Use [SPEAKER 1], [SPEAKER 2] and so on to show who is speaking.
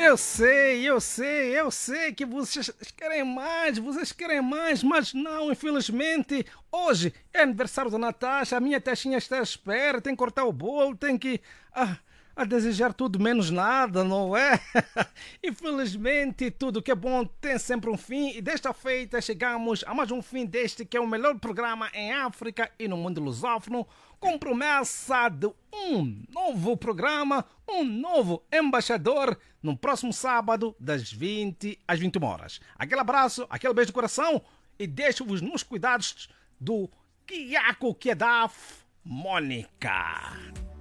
[SPEAKER 1] Eu sei que vocês querem mais, mas não, infelizmente. Hoje é aniversário da Natasha, a minha taxinha está à espera, tem que cortar o bolo, tem que. A desejar tudo menos nada, não é? Infelizmente, tudo que é bom tem sempre um fim e desta feita chegamos a mais um fim deste que é o melhor programa em África e no mundo lusófono, com promessa de um novo programa, um novo embaixador no próximo sábado das 20 às 21 horas. Aquele abraço, aquele beijo no coração e deixo-vos nos cuidados do Kiako Kedaf Mônica.